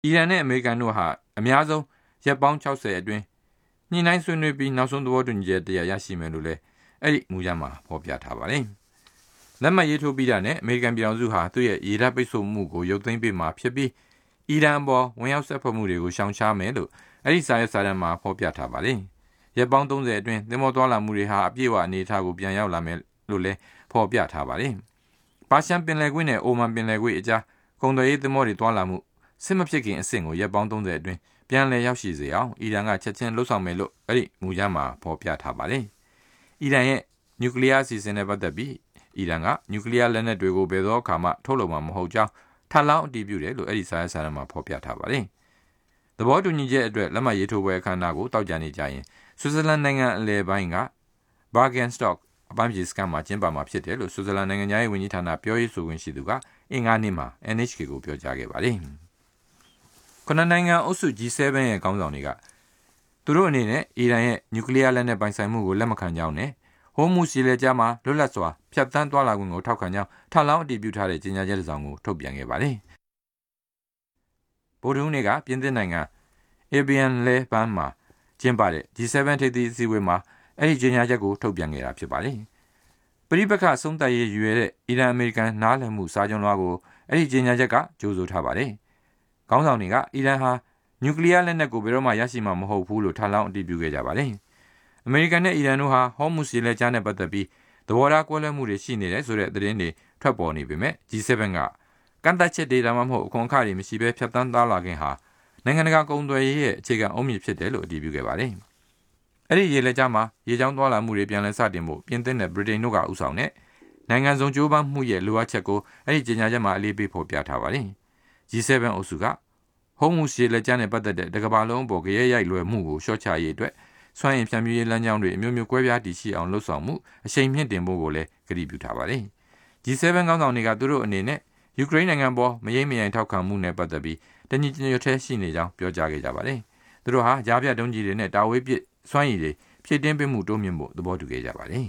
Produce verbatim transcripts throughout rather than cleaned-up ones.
အီရန်နဲ့အမေရိကန်တို့ဟာအများဆုံးရက်ပေါင်း၆၀အတွင်းညှိနှိုင်းဆွေးနွေးပြီးနောက်ဆုံးသဘောတူညီချက်တရားရရှိမယ်လို့လည်းအဲ့ဒီမူကြမ်းမှာဖော်ပြထားပါတယ်။လက်မှတ်ရေးထိုးပြီးတာနဲ့အမေရိကန်ပြည်ထောင်စုဟာသူ့ရဲ့ရေတပ်ပိတ်ဆို့မှုကိုရုပ်သိမ်းပေးမှာဖြစ်ပြီးအီရန်အပေါ်ဝင်ရောက်ဆက်ဖက်မှုတွေကိုရှောင်ရှားမယ်လို့အဲ့ဒီစာရွက်စာတမ်းမှာဖော်ပြထားပါတယ်။ရက်ပေါင်း၃၀အတွင်းသင်္ဘောသွားလာမှုတွေဟာအပြည့်အဝအနေအထားကိုပြန်ရောက်လာမယ်လို့လည်းဖော်ပြထားပါတယ်။ပါရှန်ပင်လယ်ကွေ့နဲ့အိုမန်ပင်လယ်ကွေ့အကြားကုန်သွယ်ရေးသင်္ဘောတွေသွားလာမှုစစ်မဖြစ်ခင်အဆင့်ကိုရက်ပေါင်း၃၀အတွင်းပြန်လည်ရောက်ရှိစေအောင်အီရန်ကချက်ချင်းလှုပ်ဆောင်မယ်လို့အဲ့ဒီမူကြမ်းမှာဖော်ပြထားပါတယ်။အီရန်ရဲ့နျူကလ িয়ার အစီအစဉ်နဲ့ပတ်သက်ပြီးအီရန်ကနျူကလ িয়ার လက်နက်တွေကိုဘယ်သောအခါမှထုတ်လုပ်မှာမဟုတ်ကြောင်းထပ်လောင်းအတည်ပြုတယ်လို့အဲ့ဒီစာရွက်စာတမ်းမှာဖော်ပြထားပါတယ်။သဘောတူညီချက်အတွက်လက်မှတ်ရေးထိုးပွဲအခမ်းအနားကိုတောက်ကြနေကြရင်ဆွစ်ဇာလန်နိုင်ငံအလယ်ပိုင်းက Bergenstock အပန်းဖြေစခန်းမှာကျင်းပမှာဖြစ်တယ်လို့ဆွစ်ဇာလန်နိုင်ငံသားရေးဝန်ကြီးဌာနပြောရေးဆိုခွင့်ရှိသူကအင်္ဂါနေ့မှာ N H K ကိုပြောကြားခဲ့ပါတယ်။ခုနနိုင်ငံအုပ်စု G 7 ရဲ့ခေါင်းဆောင်တွေကသူတို့အနေနဲ့အီရန်ရဲ့နျူကလ িয়ার လက်နက်ပိုင်ဆိုင်မှုကိုလက်မခံကြောင်းနဲ့ဟိုမုစီလေကြားမှာလွတ်လပ်စွာဖြတ်သန်းသွားလာခွင့်ကိုထောက်ခံကြောင်းထပ်လောင်းအတည်ပြုထားတဲ့ကြေညာချက်တစ်စောင်ကိုထုတ်ပြန်ခဲ့ပါတယ်။ဗိုလ်ချုပ်တွေကပြင်သစ်နိုင်ငံ Evian လဲဘန်းမှာကျင်းပတဲ့ G 7 ထိပ်သီးအစည်းအဝေးမှာအဲ့ဒီကြေညာချက်ကိုထုတ်ပြန်ခဲ့တာဖြစ်ပါတယ်။ပရိပက္ခဆုံးသက်ရေးရွယ်တဲ့အီရန်အမေရိကန်နားလည်မှုစာချုပ်လွှာကိုအဲ့ဒီကြေညာချက်ကကြိုးဆိုထားပါတယ်။ခေါင်းဆောင်တွေကအီရန်ဟာနျူကလ িয়ার လက်နက်ကိုဘယ်တော့မှရရှိမှာမဟုတ်ဘူးလို့ထပ်လောင်းအတည်ပြုခဲ့ကြပါတယ်။အမေရိကန်နဲ့အီရန်တို့ဟာဟောမုစီလေကြားနဲ့ပတ်သက်ပြီးသဘောထားကွဲလွဲမှုတွေရှိနေတယ်ဆိုတဲ့သတင်းတွေထွက်ပေါ်နေပေမဲ့ G 7 ကကန့်သတ်ချက်တွေဒါမှမဟုတ်အခွန်အခတွေမရှိဘဲဖြတ်သန်းသွားလာခြင်းဟာနိုင်ငံတကာကုန်သွယ်ရေးရဲ့အခြေခံအုတ်မြစ်ဖြစ်တယ်လို့အတည်ပြုခဲ့ပါတယ်။အဲ့ဒီရေလက်ကြားမှာရေကြောင်းသွားလာမှုတွေပြန်လည်စတင်ဖို့ပြင်သစ်နဲ့ဗြိတိန်တို့ကဥဆောင်တဲ့နိုင်ငံစုံကြိုးပမ်းမှုရဲ့လိုအပ်ချက်ကိုအဲ့ဒီကြေညာချက်မှာအလေးပေးဖော်ပြထားပါတယ်။ G 7 အုပ်စုကဟိုမုစီလေကြားနဲ့ပတ်သက်တဲ့တကမ္ဘာလုံးပေါ်ကြရဲရိုက်လွယ်မှုကိုရှော့ချရေးအတွက်စွမ်းအင်ဖြန့်ဖြူးရေးလမ်းကြောင်းတွေအမျိုးမျိုးကွဲပြားတည်ရှိအောင်လှုပ်ဆောင်မှုအရှိန်မြင့်တင်ဖို့ကိုလည်းကတိပြုထားပါတယ်။ G 7 ခေါင်းဆောင်တွေကသူတို့အနေနဲ့ယူကရိန်းနိုင်ငံပေါ်မရိမ့်မရိုင်ထောက်ခံမှုနဲ့ပတ်သက်ပြီးတညီတညွတ်ထဲရှိနေကြောင်းပြောကြားခဲ့ကြပါတယ်။သူတို့ဟာကြားပြတ်ဒုံးကြီးတွေနဲ့တာဝေးပစ်စွမ်းရည်တွေဖြည့်တင်းပေးမှုတိုးမြင့်ဖို့သဘောတူခဲ့ကြပါတယ်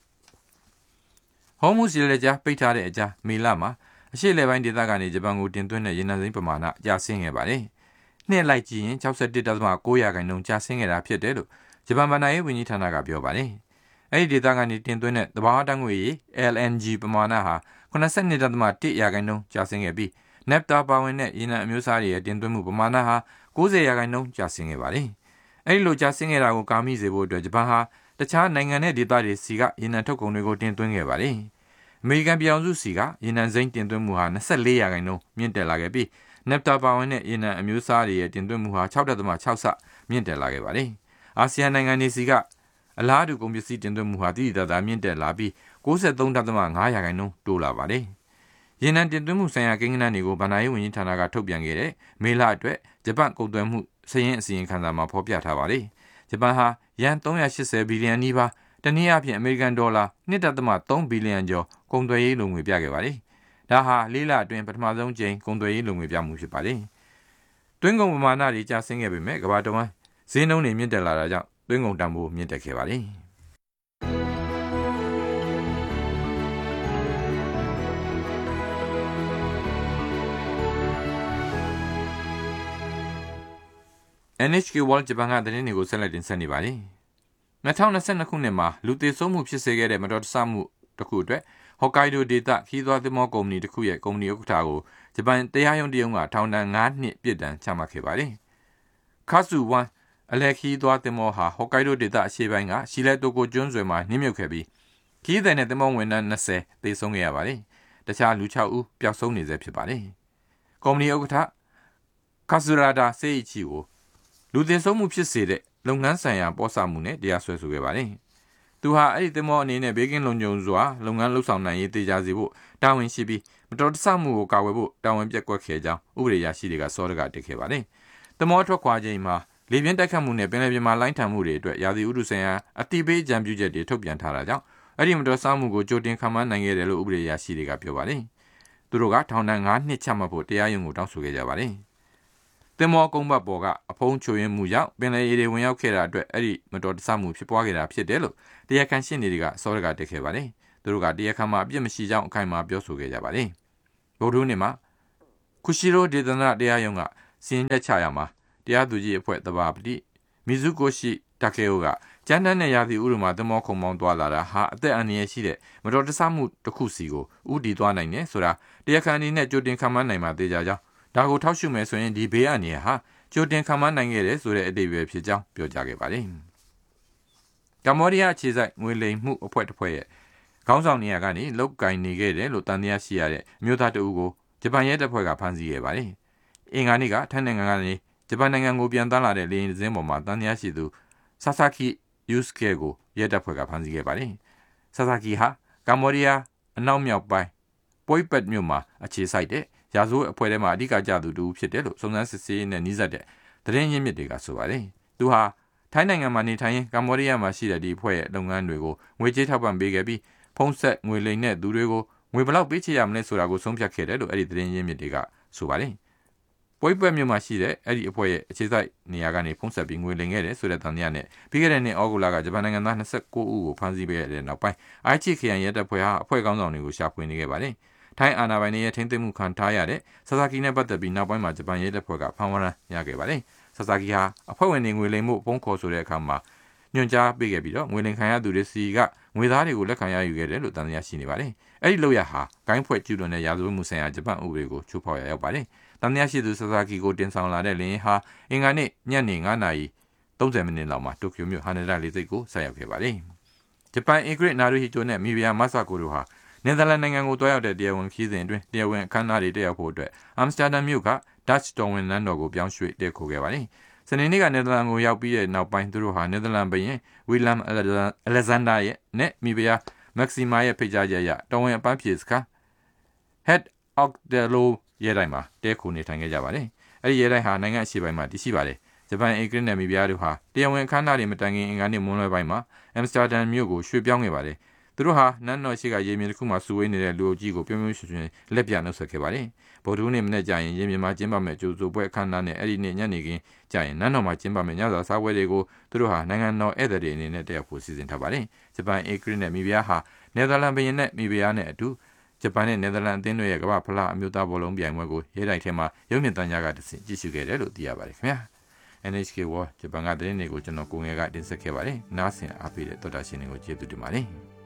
။ဟောမုစီလေကြားပိတ်ထားတဲ့အကြားမေလမှာအရှေ့လေပိုင်းဒေသကနေဂျပန်ကိုတင်သွင်းတဲ့ရေနံစိမ်းပမာဏကျဆင်းခဲ့ပါတယ်။နှစ်လိုက်ကြည့်ရင် ၆၁.၉ ရာခိုင်နှုန်းကျဆင်းခဲ့တာဖြစ်တယ်လို့ဂျပန်ဗဏ္ဍာရေးဝန်ကြီးဌာနကပြောပါတယ်။အဲဒီဒေသကနေတင်သွင်းတဲ့သဘာဝဓာတ်ငွေ L N G ပမာဏဟာ ၇၂.၁ ရာခိုင်နှုန်းကျဆင်းခဲ့ပြီး Naphtha ပါဝင်တဲ့ရေနံအမျိုးအစားတွေရဲ့တင်သွင်းမှုပမာဏဟာ၉၀ ရာခိုင်နှုန်းကျဆင်းခဲ့ပါတယ်။အဲဒီလိုကျဆင်းခဲ့တာကိုကာမိစေဖို့အတွက်ဂျပန်ဟာတခြားနိုင်ငံနဲ့ဒေသတွေစီကရေနံထုတ်ကုန်တွေကိုတင်သွင်းခဲ့ပါတယ်။အမေရိကန်ပြည်ထောင်စုစီကရေနံစိမ်းတင်သွင်းမှုဟာ၂၄ ရာခိုင်နှုန်းမြင့်တက်လာခဲ့ပြီး Naphtha ပါဝင်တဲ့ရေနံအမျိုးအစားတွေရဲ့တင်သွင်းမှုဟာ ၆.၆ ဆမြင့်တက်လာခဲ့ပါတယ်။အာဆီယံနိုင်ငံတွေစီကအလားတူကုန်ပစ္စည်းတင်သွင်းမှုဟာတိတိကျကျမြင့်တက်လာပြီး၉၃.၅ ရာခိုင်နှုန်းတိုးလာပါတယ်။ရေနံတင်သွင်းမှုဆိုင်ရာကိန်းဂဏန်းတွေကိုဗဏ္ဍာရေးဝန်ကြီးဌာနကထုတ်ပြန်ခဲ့တဲ့မေလအတွက်ဂျပန်ကုန်သွယ်မှုစရင်းအစီရင်ခံစာမှာဖော်ပြထားပါတယ်။ဂျပန်ဟာယန်၃၈၀ဘီလီယံနီးပါးတနည်းအားဖြင့်အမေရိကန်ဒေါ်လာ ၂.၃ ဘီလီယံကျော်ကုန်သွယ်ရေးလိုငွေပြခဲ့ပါတယ်။ဒါဟာလေးလအတွင်းပထမဆုံးကြိမ်ကုန်သွယ်ရေးလိုငွေပြမှုဖြစ်ပါတယ်။တွင်းကုန်ပမာဏတွေကျဆင်းခဲ့ပေမဲ့ကမ္ဘာတဝန်းဈေးနှုန်းတွေမြင့်တက်လာတာကြောင့်တွင်းကုန်တန်ဖိုးမြင့်တက်ခဲ့ပါတယ်။ N H K World ဂျပန်ကသတင်းတွေကိုဆက်လက်တင်ဆက်နေပါတယ်။၂၀၂၂ခုနှစ်မှာလူသေဆုံးမှုဖြစ်စေခဲ့တဲ့မတော်တဆမှုတစ်ခုအတွက်ဟော့ကိုင်ဒိုဒေသခီးသွွားသင်္ဘောကုမ္ပဏီတစ်ခုရဲ့ကုမ္ပဏီဥက္ကဋ္ဌကိုဂျပန်တရားရုံးတရုံးကထောင်ဒဏ်၅နှစ်ပြစ်ဒဏ်ချမှတ်ခဲ့ပါတယ်။ခါဆူဝမ်အလဲခီးသွွားသင်္ဘောဟာဟော့ကိုင်ဒိုဒေသအရှေ့ပိုင်းကရှီလဲတိုကိုကျွန်းဆွယ်မှာနှင်းမြုပ်ခဲ့ပြီးခီးသည်နဲ့သင်္ဘောဝန်ထမ်း၂၀သေဆုံးခဲ့ရပါတယ်။တခြားလူ၆ဦးပျောက်ဆုံးနေဆဲဖြစ်ပါတယ်။ကုမ္ပဏီဥက္ကဋ္ဌကာဆူရာဒါစေအိချီကိုလူသေဆုံးမှုဖြစ်စေတဲ့လုပ်ငန်းဆိုင်ရာပေါ်ဆမှုနဲ့တရားစွဲဆိုခဲ့ပါတယ်။သူဟာအဲ့ဒီသင်္ဘောအနေနဲ့ဘေးကင်းလုံခြုံစွာလုပ်ငန်းလုပ်ဆောင်နိုင်ရေးတေချာစေဖို့တာဝန်ရှိပြီးမတော်တဆမှုကိုကာကွယ်ဖို့တာဝန်ပြက်ကွက်ခဲ့ကြောင်းဥပဒေအရာရှိတွေကစောဒကတက်ခဲ့ပါတယ်။သင်္ဘောထွက်ခွာချိန်မှာလေပြင်းတိုက်ခတ်မှုနဲ့ပင်လယ်ပြင်မှာလိုင်းထန်မှုတွေအတွက်ရာသီဥတုဆိုင်ရာအတိပေးကြံပြုချက်တွေထုတ်ပြန်ထားတာကြောင့်အဲ့ဒီမတော်တဆမှုကိုကြိုတင်ခံမှန်းနိုင်ခဲ့တယ်လို့ဥပဒေအရာရှိတွေကပြောပါတယ်။သူတို့ကထောင်ဒဏ်၅နှစ်ချမှတ်ဖို့တရားရုံးကိုတောင်းဆိုခဲ့ကြပါတယ်။သင်္ဘောကုန်းဘတ်ပေါ်ကအဖုံးချိုရင်းမှုကြောင့်ပင်လယ်ရေတွေဝင်ရောက်ခဲ့တာအတွက်အဲ့ဒီမတော်တဆမှုဖြစ်ပွားခဲ့တာဖြစ်တယ်လို့တရားခံရှင်းနေတွေကစောဒကတက်ခဲ့ပါတယ်။သူတို့ကတရားခံမှာအပြစ်မရှိကြောင်းအခိုင်အမာပြောဆိုခဲ့ကြပါတယ်။ဗုဒ္ဓဟူးနေ့မှာကုရှီရိုဒေသနာတရားရုံးကစီရင်ချက်ချရမှာတရားသူကြီးအဖွဲ့တဘာပတိမီဇူကိုရှိတကေအိုကကျန်းတန်းတဲ့ရာသီဥတုမှာသမောခုံမောင်းသွားလာတာဟာအသက်အန္တရာယ်ရှိတဲ့မတော်တဆမှုတစ်ခုစီကိုဥတီသွားနိုင်တယ်ဆိုတာတရားခံအနေနဲ့ကြိုတင်ခံမှန်းနိုင်မှာသိကြကြောင်းဒါကိုထောက်ရှုမယ်ဆိုရင်ဒီဘေးအန္တရာယ်ဟာကြိုတင်ခံမှန်းနိုင်ခဲ့တယ်ဆိုတဲ့အတိတ်ပဲဖြစ်ကြောင်းပြောကြားခဲ့ပါတယ်ကမ္ဘောဒီးယားအခြေစိုက်ငွေလိမ်မှုအဖွဲ့တစ်ဖွဲ့ရဲ့ခေါင်းဆောင်နေရာကနေလုတ်ကင်နေခဲ့တယ်လို့တန်တရားရှိရတဲ့အမျိုးသားတဦးကိုဂျပန်ရဲတပ်ဖွဲ့ကဖမ်းဆီးခဲ့ပါတယ်အင်္ဂါနေ့ကထိုင်းနိုင်ငံကနေဂျပန်နိုင်ငံကိုပြန်သားလာတဲ့လေယာဉ်စင်းပေါ်မှာတန်တရားရှိသူဆာဆာကီယူစကေကိုရဲတပ်ဖွဲ့ကဖမ်းဆီးခဲ့ပါတယ်ဆာဆာကီဟာကမ္ဘောဒီးယားအနောက်မြောက်ပိုင်းပွိုပတ်မြို့မှာအခြေစိုက်တဲ့ရာဇဝတ်အဖွဲ့ထဲမှာအဓိကကျသူတူဖြစ်တယ်လို့စုံစမ်းစစ်ဆေးရေးနဲ့နှိစက်တဲ့သတင်းရင်းမြစ်တွေကဆိုပါတယ်သူဟာထိုင်းနိုင်ငံမှာနေထိုင်ရင်ကမ္ဘောဒီးယားမှာရှိတဲ့ဒီအဖွဲ့ရဲ့လုပ်ငန်းတွေကိုငွေကြေးထောက်ပံ့ပေးခဲ့ပြီးဖုံးဆက်ငွေလိမ်တဲ့သူတွေကိုငွေဘလောက်ပေးချေရမလဲဆိုတာကိုဆုံးဖြတ်ခဲ့တယ်လို့အဲ့ဒီသတင်းရင်းမြစ်တွေကဆိုပါတယ်ပွိုပတ်မြို့မှာရှိတဲ့အဲ့ဒီအဖွဲ့ရဲ့အခြေစိုက်နေရာကနေဖုံးဆက်ပြီးငွေလိမ်ခဲ့တယ်ဆိုတဲ့တန်တရားနဲ့ပြီးခဲ့တဲ့နှစ်ဩဂုတ်လကဂျပန်နိုင်ငံသားနှစ်ဆယ့်ကိုးဦးကိုဖမ်းဆီးပေးတဲ့နောက်ပိုင်းအိုက်ချီခရိုင်ရဲတပ်ဖွဲ့ဟာအဖွဲ့ကောင်းဆောင်တွေကိုရှာဖွေနေခဲ့ပါတယ်ထိုင်းအာဏာပိုင်တွေရဲ့ထိန်းသိမ်းမှုခံထားရတဲ့ဆာဆာကီနဲ့ပတ်သက်ပြီးနောက်ပိုင်းမှာဂျပန်ရဲတပ်ဖွဲ့ကဖမ်းဝရမ်းရခဲ့ပါတယ်ဆာဆာကီဟာအဖွဲ့ဝင်တွေငွေလိမ်မှုပုံခေါ်ဆိုတဲ့အခါမှာညွှန်ကြားပေးခဲ့ပြီးတော့ငွေလိမ်ခံရသူတွေစီကငွေသားတွေကိုလက်ခံရယူခဲ့တယ်လို့တန်တရားရှိနေပါတယ်အဲ့ဒီလောက်ရဟာဂိုင်းဖွဲ့ကျူးလွန်တဲ့ရာဇဝတ်မှုဆိုင်ရာဂျပန်ဥပဒေကိုချိုးဖောက်ရရောက်ပါတယ်တန်တရားရှိသူဆာဆာကီကိုတင်ဆောင်လာတဲ့လင်းဟာအင်္ဂါနေ့ညနေငါးနာရီသုံးဆယ်မိနစ်လောက်မှာတိုကျိုမြို့ဟန်နဒလေဆိပ်ကိုဆက်ရောက်ခဲ့ပါတယ်ဂျပန်အင်ဂရစ်နာရူဟီတိုနဲ့မီဘီယာမဆာကိုတို့ဟာနယ်သာလန်နိုင်ငံကိုတွားရောက်တဲ့တရားဝင်ခီးစဉ်အတွင်းတရားဝင်အခမ်းအနားတွေတက်ရောက်ဖို့အတွက်အမ်စတာဒမ်မြို့ကဒတ်ချ်တော်ဝင်လန်တော်ကိုပြောင်းရွှေ့တက်ခိုခဲ့ပါတယ်စနေနေ့ကနယ်သာလန်ကိုရောက်ပြီးတဲ့နောက်ပိုင်းသူတို့ဟာနယ်သာလန်ဘုရင်ဝီလမ်အလက်ဇန်ဒါရဲ့နဲ့မီဘီယာမက်ဆီမာရဲ့ဖိတ်ကြားချက်အရတော်ဝင်အပန်းဖြေစခန်း Head of the Law ရဲတိုင်းမှာတဲခိုနေထိုင်ခဲ့ကြပါတယ်။အဲဒီရဲတိုင်းဟာနိုင်ငံအရှေ့ပိုင်းမှာတည်ရှိပါတယ်။ဂျပန်အင်ဂရစ်နဲ့မီဘီယာတို့ဟာတရားဝင်အခမ်းအနားတွေမတိုင်ခင်အင်္ဂါနေ့မွန်းလွဲပိုင်းမှာအမ်စတာဒမ်မြို့ကိုရွှေ့ပြောင်းခဲ့ပါတယ်။သူတို့ဟာနန်းတော်ရှိကရေမြေတစ်ခုမှာစုဝေးနေတဲ့လူအုပ်ကြီးကိုပြုံးပြုံးရွှင်ရွှင်လက်ပြနှုတ်ဆက်ခဲ့ပါတယ်။ဗုဒ္ဓဦးနေ့မနေ့ကျရင်ရေမြေမှာကျင်းပမဲ့ကျိုးစိုးပွဲအခမ်းအနားနဲ့အဲ့ဒီနေ့ညနေခင်းကျရင်နန်းတော်မှာကျင်းပမဲ့ညစာစားပွဲတွေကိုသူတို့ဟာနိုင်ငံတော်ဧည့်သည်တွေအနေနဲ့တက်ရောက်ဖို့စီစဉ်ထားပါတယ်။ဂျပန်အင်ဂရစ်နဲ့မီဘီယာဟာနယ်သာလန်ဘုရင်နဲ့မီဘီယာနဲ့အတူဂျပန်နဲ့နယ်သာလန်အသင်းတို့ရဲ့ကမ္ဘာဖလားအမျိုးသားဘောလုံးပြိုင်ပွဲကိုရဲတိုက်ထဲမှာရုပ်မြင်သံကြားကတဆင့်ကြည့်ရှုခဲ့တယ်လို့သိရပါတယ်ခင်ဗျာ N H K World ဂျပန်ကသတင်းတွေကိုကျွန်တော်ကိုငယ်ကတင်ဆက်ခဲ့ပါတယ်နားဆင်အားပေးတဲ့တော်တာရှင်တွေကိုကျေးဇူးတင်ပါတယ်